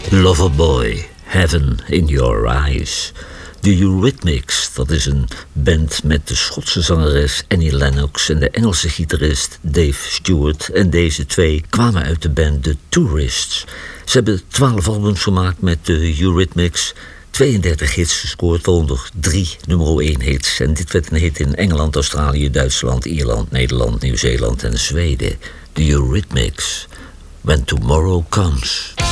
Loverboy, Heaven in Your Eyes. De Eurythmics, dat is een band met de Schotse zangeres Annie Lennox en de Engelse gitarist Dave Stewart. En deze twee kwamen uit de band The Tourists. Ze hebben 12 albums gemaakt met de Eurythmics, 32 hits gescoord, waaronder 3 nummer 1 hits. En dit werd een hit in Engeland, Australië, Duitsland, Ierland, Nederland, Nieuw-Zeeland en Zweden. The Eurythmics, When Tomorrow Comes.